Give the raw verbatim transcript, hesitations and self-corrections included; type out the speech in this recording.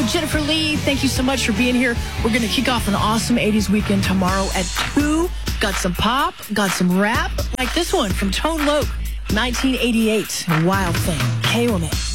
Jennifer Lee, thank you so much for being here. We're going to kick off an awesome eighties weekend tomorrow at two. Got some pop, got some rap, like this one from Tone Loc, nineteen eighty-eight. Wild Thing. K O M A.